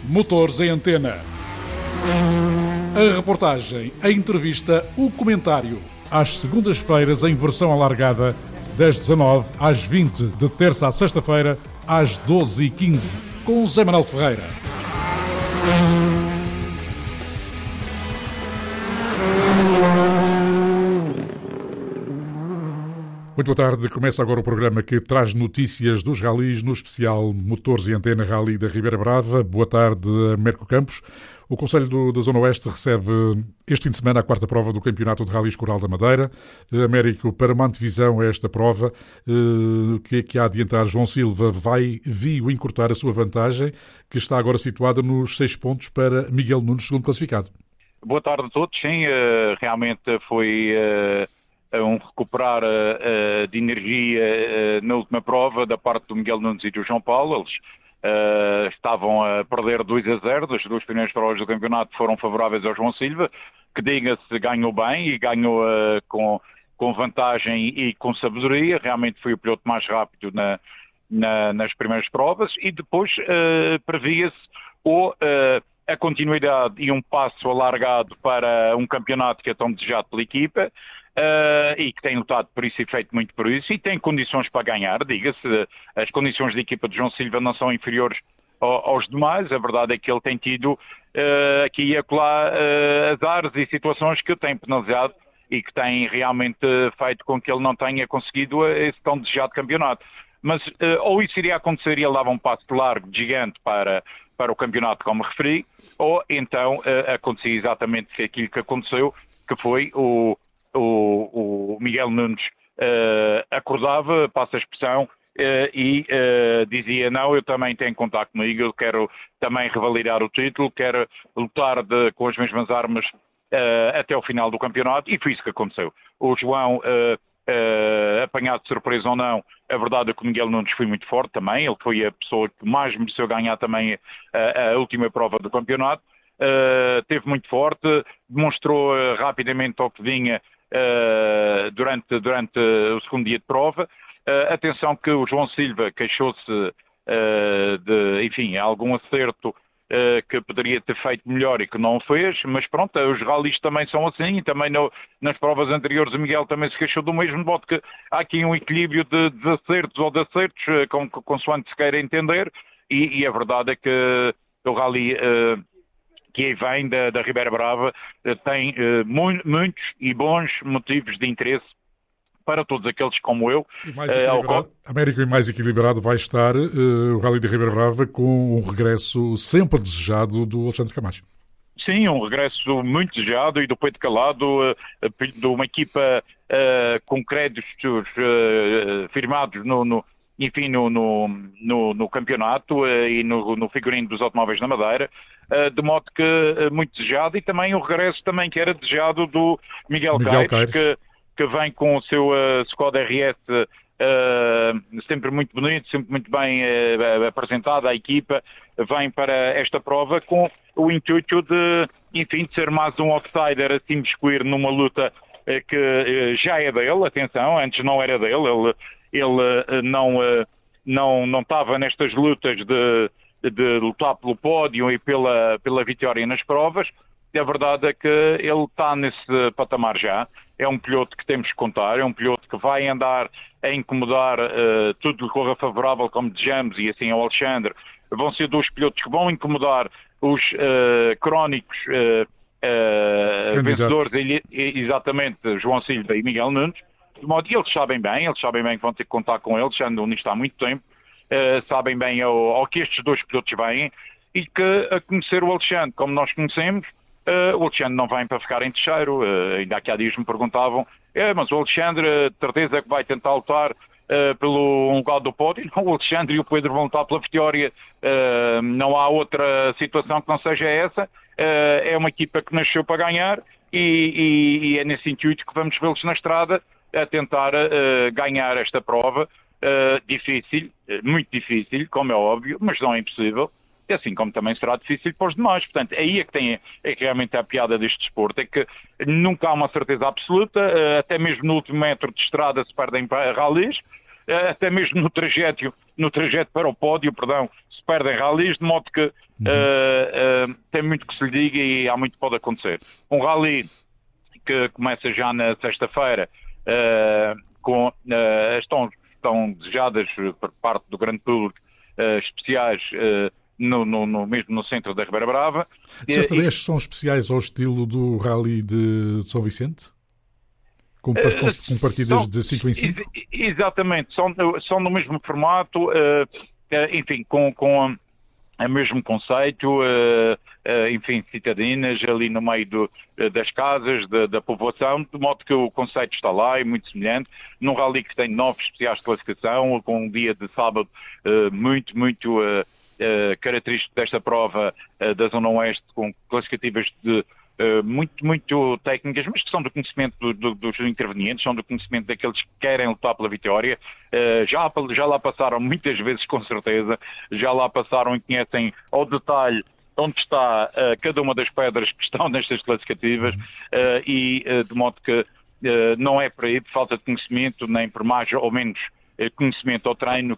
Motores em Antena. A reportagem, a entrevista, o comentário. Às segundas-feiras em versão alargada, das 19 às 20, de terça à sexta-feira, às 12h15, com Zé Manuel Ferreira. Muito boa tarde, começa agora o programa que traz notícias dos ralis, no especial Motores e Antena Rally da Ribeira Brava. Boa tarde, Américo Campos. O Conselho da Zona Oeste recebe este fim de semana a quarta prova do Campeonato de Ralis Coral da Madeira. Américo, para uma antevisão a esta prova, que há a adiantar, João Silva viu encurtar a sua vantagem, que está agora situada nos 6 pontos para Miguel Nunes, segundo classificado. Boa tarde a todos. Sim, realmente foi um recuperar de energia na última prova da parte do Miguel Nunes e do João Paulo. Eles estavam a perder 2-0, as duas primeiras provas do campeonato foram favoráveis ao João Silva, que, diga-se, ganhou bem e ganhou com vantagem e com sabedoria. Realmente foi o piloto mais rápido nas primeiras provas, e depois previa-se a continuidade e um passo alargado para um campeonato que é tão desejado pela equipa, e que tem lutado por isso e feito muito por isso, e tem condições para ganhar. Diga-se, as condições da equipa de João Silva não são inferiores aos demais. A verdade é que ele tem tido aqui e acolá azares e situações que o têm penalizado e que têm realmente feito com que ele não tenha conseguido esse tão desejado campeonato. Mas ou isso iria acontecer e ele dava um passo largo, gigante para o campeonato, como referi, ou então acontecia exatamente aquilo que aconteceu, que foi o Miguel Nunes acordava, passa a expressão, e dizia: não, eu também tenho que contar comigo, eu quero também revalidar o título, quero lutar com as mesmas armas até o final do campeonato, e foi isso que aconteceu. O João, apanhado de surpresa ou não, a verdade é que o Miguel Nunes foi muito forte também. Ele foi a pessoa que mais mereceu ganhar também a última prova do campeonato. Teve muito forte, demonstrou rapidamente ao que vinha durante o segundo dia de prova. Atenção que o João Silva queixou-se de algum acerto que poderia ter feito melhor e que não o fez, mas pronto, os ralis também são assim, e também nas provas anteriores o Miguel também se queixou do mesmo, de modo que há aqui um equilíbrio de desacertos ou de acertos, consoante se queira entender, e a verdade é que o rally que aí vem da Ribeira Brava tem muitos e bons motivos de interesse para todos aqueles como eu. Américo, e mais equilibrado vai estar o Rally da Ribeira Brava, com um regresso sempre desejado do Alexandre Camacho. Sim, um regresso muito desejado e do peito calado, de uma equipa com créditos firmados no campeonato e no figurino dos automóveis na Madeira, de modo que muito desejado, e também o regresso também que era desejado do Miguel Caires, que vem com o seu Skoda RS sempre muito bonito, sempre muito bem apresentado. A equipa vem para esta prova com o intuito de ser mais um outsider a se imiscuir numa luta que já é dele. Atenção, antes não era dele, ele não estava nestas lutas de lutar pelo pódio e pela vitória nas provas. A verdade é que ele está nesse patamar já. É um piloto que temos que contar, é um piloto que vai andar a incomodar tudo lhe corra favorável, como desejamos, e assim é o Alexandre. Vão ser dois pilotos que vão incomodar os crónicos vencedores, exatamente, João Silva e Miguel Nunes. De modo que eles sabem bem que vão ter que contar com eles, já andam nisto há muito tempo, sabem bem ao que estes dois pilotos vêm, e que, a conhecer o Alexandre como nós conhecemos, o Alexandre não vem para ficar em terceiro. Ainda aqui há dias me perguntavam: mas o Alexandre, de certeza que vai tentar lutar pelo lugar do pódio? Não, o Alexandre e o Pedro vão lutar pela vitória. Não há outra situação que não seja essa. É uma equipa que nasceu para ganhar, e é nesse intuito que vamos vê-los na estrada a tentar ganhar esta prova. Difícil, muito difícil, como é óbvio, mas não é impossível. Assim como também será difícil para os demais. Portanto, aí é que realmente a piada deste desporto, é que nunca há uma certeza absoluta, até mesmo no último metro de estrada se perdem ralis, até mesmo no trajeto no trajeto para o pódio, se perdem rallies, de modo que tem muito que se lhe diga e há muito que pode acontecer. Um rally que começa já na sexta-feira, estão desejadas por parte do grande público especiais mesmo no centro da Ribeira Brava. Desta vez são especiais ao estilo do Rally de São Vicente? Com partidas de 5 em 5? Exatamente, são no mesmo formato, enfim, com o mesmo conceito, enfim, citadinas ali no meio das casas, da povoação, de modo que o conceito está lá, é muito semelhante, num rally que tem 9 especiais de classificação, com um dia de sábado muito característico desta prova da Zona Oeste, com classificativas muito técnicas, mas que são do conhecimento dos intervenientes, são do conhecimento daqueles que querem lutar pela vitória. Já lá passaram muitas vezes, com certeza, já lá passaram e conhecem ao detalhe onde está cada uma das pedras que estão nestas classificativas, de modo que não é por aí de falta de conhecimento, nem por mais ou menos conhecimento ao treino